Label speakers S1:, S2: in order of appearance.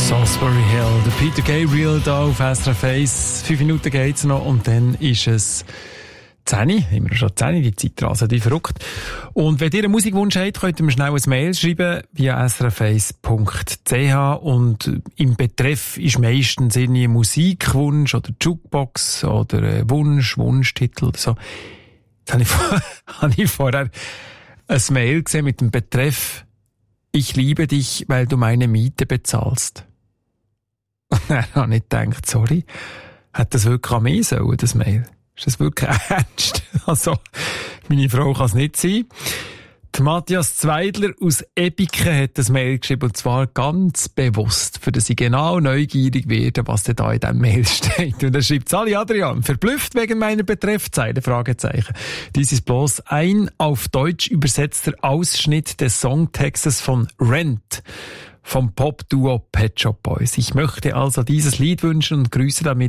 S1: Salisbury Hill, der Peter Gabriel da auf SRF 1. 5 Minuten geht's noch und dann ist es 10, immer schon 10, die Zeit rasen, die verrückt. Und wenn ihr einen Musikwunsch habt, könnt ihr mir schnell ein Mail schreiben via srf1.ch und im Betreff ist meistens irgendwie ein Musikwunsch oder Jukebox oder ein Wunschtitel oder so. Jetzt habe ich vorher ein Mail gesehen mit dem Betreff «Ich liebe dich, weil du meine Miete bezahlst». Und dann habe ich gedacht, sorry, hat das wirklich an mich sollen, das Mail? Ist das wirklich ernst? Also, meine Frau kann es nicht sein. Der Matthias Zweidler aus Ebiken hat das Mail geschrieben, und zwar ganz bewusst, für dass ich genau neugierig werde, was denn da in diesem Mail steht. Und er schreibt, Sali Adrian, verblüfft wegen meiner Betreffzeile, Fragezeichen. Dies ist bloß ein auf Deutsch übersetzter Ausschnitt des Songtextes von Rent vom Pop-Duo Pet Shop Boys. Ich möchte also dieses Lied wünschen und grüße damit